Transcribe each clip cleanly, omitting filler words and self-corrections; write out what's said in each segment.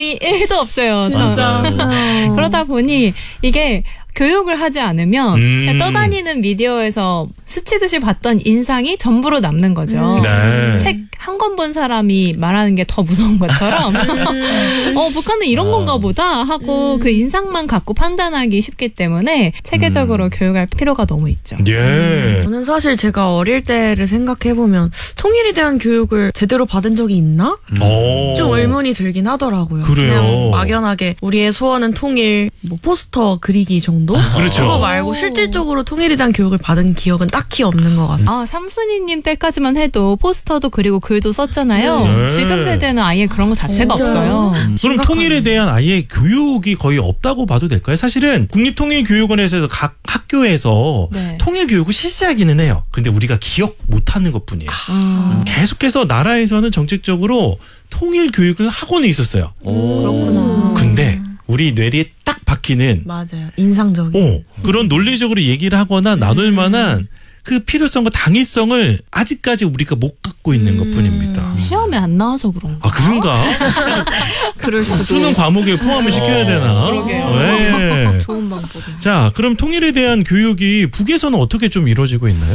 1도 없어요. 진짜. 그러다 보니 이게 교육을 하지 않으면 그냥 떠다니는 미디어에서 스치듯이 봤던 인상이 전부로 남는 거죠. 네. 책 한 권 본 사람이 말하는 게 더 무서운 것처럼 북한은 이런 건가 보다 하고 그 인상만 갖고 판단하기 쉽기 때문에 체계적으로 교육할 필요가 너무 있죠. 예. 저는 사실 제가 어릴 때를 생각해보면 통일에 대한 교육을 제대로 받은 적이 있나? 좀 의문이 들긴 하더라고요. 그래요. 그냥 막연하게 우리의 소원은 통일, 뭐 포스터 그리기 정도? 그렇죠. 그거 말고 실질적으로 통일에 대한 교육을 받은 기억은 딱히 없는 것 같아요. 삼순이님 때까지만 해도 포스터도 그리고 글도 썼잖아요. 네. 지금 세대는 아예 그런 거 자체가 없어요. 그럼 통일에 대한 아예 교육이 거의 없다고 봐도 될까요? 사실은 국립통일교육원에서 각 학교에서 네. 통일 교육을 실시하기는 해요. 근데 우리가 기억 못하는 것뿐이에요. 계속해서 나라에서는 정책적으로 통일 교육을 하고는 있었어요. 그렇구나. 근데 우리 뇌리에 딱 박히는 맞아요. 인상적인. 그런 논리적으로 얘기를 하거나 나눌 만한 그 필요성과 당위성을 아직까지 우리가 못 갖고 있는 것뿐입니다. 시험에 안 나와서 그런가? 아, 그런가? 그럴 수도. 수능 과목에 포함을 시켜야 되나? 그러게요. 네. 좋은 방법이네. 자, 그럼 통일에 대한 교육이 북에서는 어떻게 좀 이루어지고 있나요?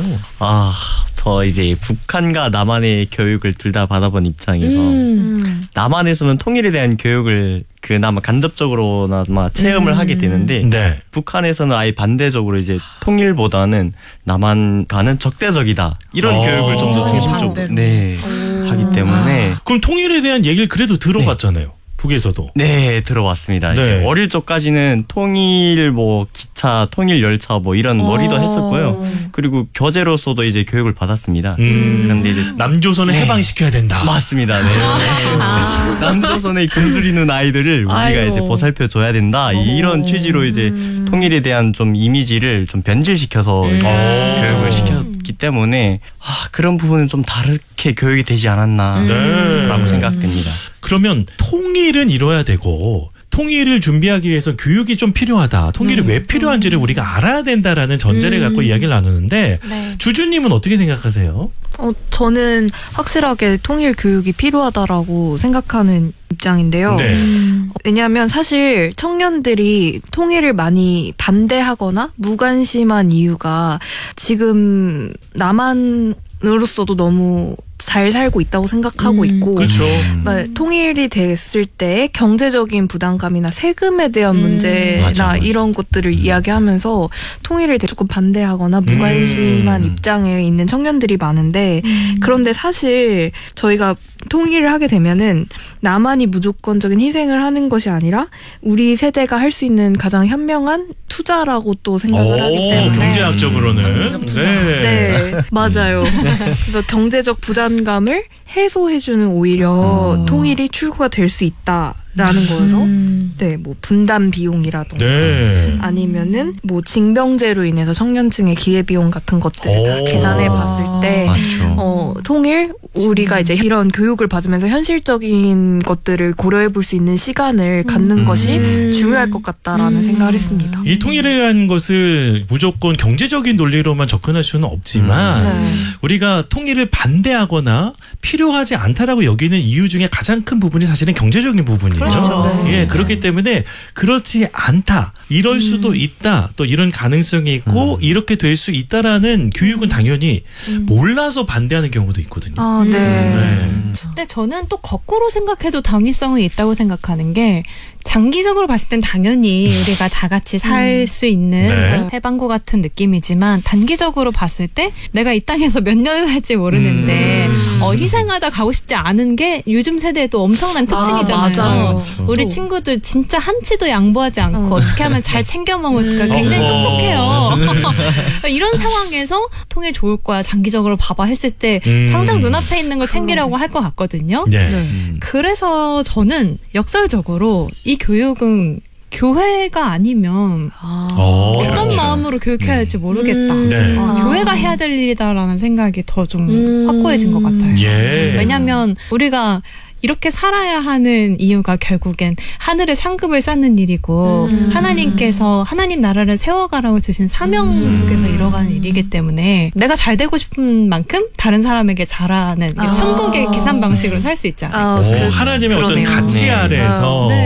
저 이제 북한과 남한의 교육을 둘 다 받아본 입장에서 남한에서는 통일에 대한 교육을 그나마 간접적으로나마 체험을 하게 되는데 네. 북한에서는 아예 반대적으로 이제 통일보다는 남한과는 적대적이다 이런 교육을 좀 더 중심적으로 하기 때문에 그럼 통일에 대한 얘기를 그래도 들어봤잖아요. 북에서도. 네, 들어왔습니다. 네. 이제 어릴 적까지는 통일 뭐 기차, 통일 열차 뭐 이런 놀이도 했었고요. 그리고 교재로서도 이제 교육을 받았습니다. 그런데 이제 남조선을 해방시켜야 된다. 맞습니다. 네. 남조선에 굶주리는 아이들을 우리가 이제 보살펴 줘야 된다. 이런 취지로 이제 통일에 대한 좀 이미지를 좀 변질시켜서 교육을 시켰기 때문에 그런 부분은 좀 다르게 교육이 되지 않았나라고 생각됩니다. 그러면 통일은 이뤄야 되고 통일을 준비하기 위해서 교육이 좀 필요하다. 통일이 왜 필요한지를 우리가 알아야 된다라는 전제를 갖고 이야기를 나누는데 주주님은 어떻게 생각하세요? 저는 확실하게 통일 교육이 필요하다라고 생각하는 입장인데요. 네. 왜냐하면 사실 청년들이 통일을 많이 반대하거나 무관심한 이유가 지금 남한으로서도 너무 잘 살고 있다고 생각하고 있고 그렇죠. 통일이 됐을 때 경제적인 부담감이나 세금에 대한 문제나 맞아. 이런 것들을 이야기하면서 통일을 조금 반대하거나 무관심한 입장에 있는 청년들이 많은데 그런데 사실 저희가 통일을 하게 되면은 남한이 무조건적인 희생을 하는 것이 아니라 우리 세대가 할 수 있는 가장 현명한 투자라고 또 생각을 하기 때문에 경제학적으로는 네, 맞아요. 그래서 경제적 부담감을 해소해주는 오히려 통일이 출구가 될 수 있다라는 거여서 뭐 분담 비용이라던가 아니면은 뭐 징병제로 인해서 청년층의 기회비용 같은 것들을 다 계산해 봤을 때 통일 우리가 이제 이런 교육을 받으면서 현실적인 것들을 고려해 볼 수 있는 시간을 갖는 것이 중요할 것 같다라는 생각을 했습니다. 이 통일이라는 것을 무조건 경제적인 논리로만 접근할 수는 없지만 우리가 통일을 반대하거나 필요하지 않다라고 여기는 이유 중에 가장 큰 부분이 사실은 경제적인 부분이에요. 그렇죠. 예, 그렇기 때문에 그렇지 않다. 이럴 수도 있다. 또 이런 가능성이 있고 이렇게 될 수 있다라는 교육은 당연히 몰라서 반대하는 경우도 있거든요. 근데 저는 또 거꾸로 생각해도 당위성은 있다고 생각하는 게 장기적으로 봤을 땐 당연히 우리가 다 같이 살 수 있는 해방구 같은 느낌이지만 단기적으로 봤을 때 내가 이 땅에서 몇 년을 살지 모르는데 희생하다 가고 싶지 않은 게 요즘 세대에도 엄청난 특징이잖아요. 맞아요. 우리 친구들 진짜 한치도 양보하지 않고 어떻게 하면 잘 챙겨 먹을까 굉장히 똑똑해요. 이런 상황에서 통일 좋을 거야 장기적으로 봐봐 했을 때 당장 눈앞에 있는 걸 챙기려고 할 것 같거든요. 그래서 저는 역설적으로 이 교육은 교회가 아니면 어떤 마음으로 교육해야 할지 모르겠다. 교회가 해야 될 일이다라는 생각이 더 좀 확고해진 것 같아요. 왜냐하면 우리가 이렇게 살아야 하는 이유가 결국엔 하늘에 상급을 쌓는 일이고 하나님께서 하나님 나라를 세워가라고 주신 사명 속에서 이뤄가는 일이기 때문에 내가 잘 되고 싶은 만큼 다른 사람에게 잘하는 천국의 계산 방식으로 살 수 있지 않을까. 하나님의 어떤 가치 아래에서